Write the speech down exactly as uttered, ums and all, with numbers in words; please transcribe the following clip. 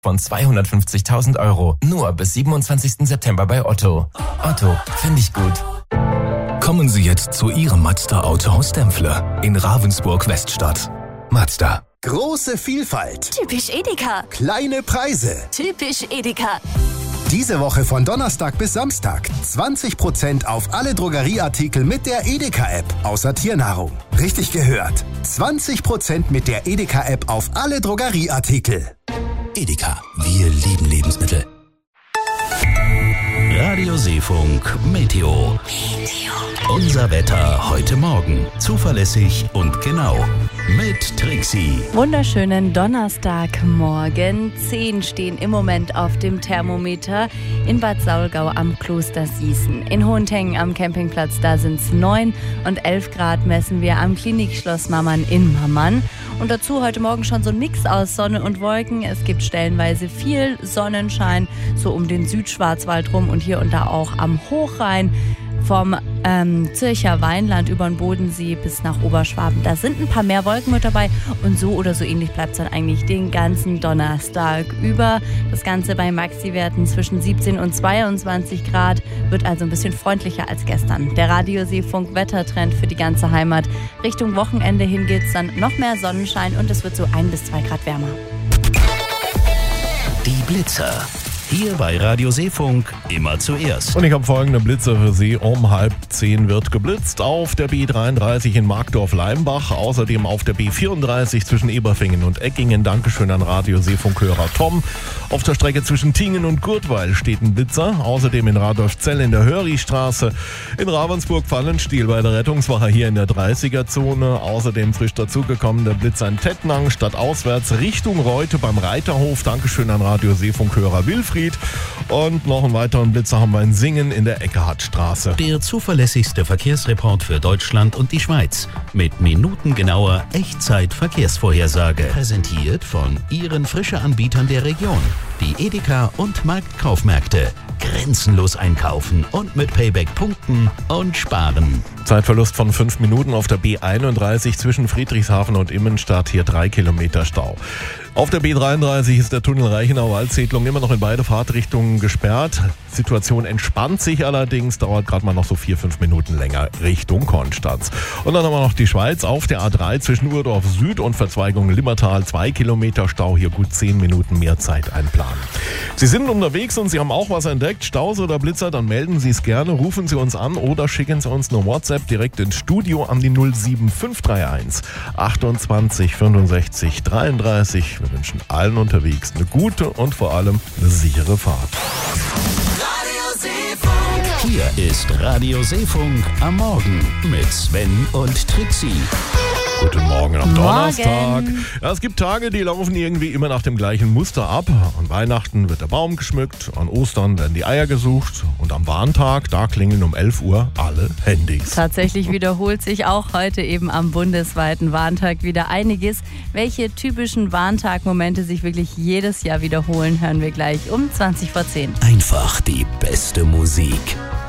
von zweihundertfünfzigtausend Euro. Nur bis siebenundzwanzigsten September bei Otto. Otto, finde ich gut. Kommen Sie jetzt zu Ihrem Mazda-Autohaus Dempfle in Ravensburg-Weststadt. Mazda. Große Vielfalt. Typisch Edeka. Kleine Preise. Typisch Edeka. Diese Woche von Donnerstag bis Samstag zwanzig Prozent auf alle Drogerieartikel mit der Edeka-App, außer Tiernahrung. Richtig gehört. zwanzig Prozent mit der Edeka-App auf alle Drogerieartikel. Edeka, wir lieben Lebensmittel. Radio Seefunk Meteo. Unser Wetter heute Morgen. Zuverlässig und genau. Mit Trixie. Wunderschönen Donnerstagmorgen. zehn stehen im Moment auf dem Thermometer in Bad Saulgau am Kloster Sießen. In Hohentengen am Campingplatz, da sind es neun und elf Grad messen wir am Klinikschloss Mammern in Mammern. Und dazu heute Morgen schon so ein Mix aus Sonne und Wolken. Es gibt stellenweise viel Sonnenschein, so um den Südschwarzwald rum und hier und da auch am Hochrhein. Vom ähm, Zürcher Weinland über den Bodensee bis nach Oberschwaben. Da sind ein paar mehr Wolken mit dabei und so oder so ähnlich bleibt es dann eigentlich den ganzen Donnerstag über. Das Ganze bei Maxi-Werten zwischen siebzehn und zweiundzwanzig Grad, wird also ein bisschen freundlicher als gestern. Der Radio-Seefunk-Wettertrend für die ganze Heimat. Richtung Wochenende hin geht es dann noch mehr Sonnenschein und es wird so ein bis zwei Grad wärmer. Die Blitzer. Hier bei Radio Seefunk immer zuerst. Und ich habe folgende Blitzer für Sie. Um halb zehn wird geblitzt auf der B dreiunddreißig in Markdorf-Leimbach. Außerdem auf der B vierunddreißig zwischen Eberfingen und Eckingen. Dankeschön an Radio Seefunkhörer Tom. Auf der Strecke zwischen Tingen und Gurtweil steht ein Blitzer. Außerdem in Radolfzell in der Höristraße. In Ravensburg-Pfannenstiel bei der Rettungswache hier in der dreißiger-Zone. Außerdem frisch dazugekommen der Blitzer in Tettnang stadtauswärts Richtung Reute beim Reiterhof. Dankeschön an Radio Seefunkhörer Wilfried. Und noch einen weiteren Blitzer haben wir in Singen in der Eckehardtstraße. Der zuverlässigste Verkehrsreport für Deutschland und die Schweiz. Mit minutengenauer Echtzeit-Verkehrsvorhersage. Präsentiert von Ihren Frische-Anbietern der Region. Die Edeka und Marktkaufmärkte. Grenzenlos einkaufen und mit Payback punkten und sparen. Zeitverlust von fünf Minuten auf der B einunddreißig zwischen Friedrichshafen und Immenstadt. Hier drei Kilometer Stau. Auf der B dreiunddreißig ist der Tunnel Reichenau-Waldsiedlung immer noch in beide Fahrtrichtungen gesperrt. Situation entspannt sich allerdings, dauert gerade mal noch so vier, fünf Minuten länger Richtung Konstanz. Und dann haben wir noch die Schweiz auf der A drei zwischen Urdorf Süd und Verzweigung Limmertal. Zwei Kilometer Stau, hier gut zehn Minuten mehr Zeit einplanen. Sie sind unterwegs und Sie haben auch was entdeckt, Staus oder Blitzer, dann melden Sie es gerne, rufen Sie uns an oder schicken Sie uns eine WhatsApp direkt ins Studio an die null sieben fünf drei eins achtundzwanzig fünfundsechzig dreiunddreißig. Wir wünschen allen unterwegs eine gute und vor allem eine sichere Fahrt. Hier ist Radio Seefunk am Morgen mit Sven und Trixie. Guten Morgen am Morgen. Donnerstag. Ja, es gibt Tage, die laufen irgendwie immer nach dem gleichen Muster ab. An Weihnachten wird der Baum geschmückt, an Ostern werden die Eier gesucht und am Warntag, da klingeln um elf Uhr alle Handys. Tatsächlich wiederholt sich auch heute eben am bundesweiten Warntag wieder einiges. Welche typischen Warntag-Momente sich wirklich jedes Jahr wiederholen, hören wir gleich um zwanzig vor zehn. Einfach die beste Musik.